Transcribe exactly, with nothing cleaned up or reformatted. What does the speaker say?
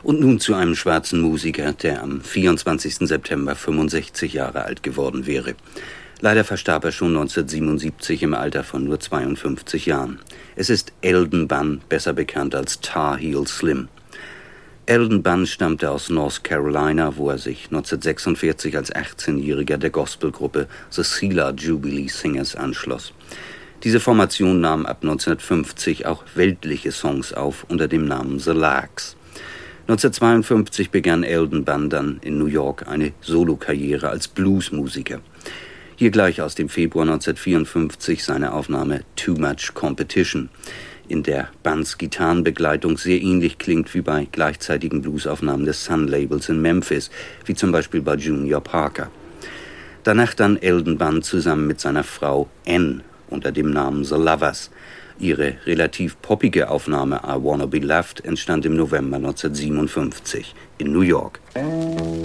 Und nun zu einem schwarzen Musiker, der am vierundzwanzigsten September fünfundsechzig Jahre alt geworden wäre. Leider verstarb er schon neunzehnhundertsiebenundsiebzig im Alter von nur zweiundfünfzig Jahren. Es ist Alden Bunn, besser bekannt als Tar Heel Slim. Alden Bunn stammte aus North Carolina, wo er sich neunzehnhundertsechsundvierzig als achtzehnjähriger der Gospelgruppe The Selah Jubilee Singers anschloss. Diese Formation nahm ab neunzehnhundertfünfzig auch weltliche Songs auf unter dem Namen The Larks. neunzehnhundertzweiundfünfzig begann Alden Bunn dann in New York eine Solokarriere als Bluesmusiker. Hier gleich aus dem Februar neunzehnhundertvierundfünfzig seine Aufnahme Too Much Competition, in der Bunns Gitarrenbegleitung sehr ähnlich klingt wie bei gleichzeitigen Bluesaufnahmen des Sun-Labels in Memphis, wie zum Beispiel bei Junior Parker. Danach dann Alden Bunn zusammen mit seiner Frau Ann unter dem Namen The Lovers. Ihre relativ poppige Aufnahme I Wanna Be Loved entstand im November neunzehnhundertsiebenundfünfzig in New York.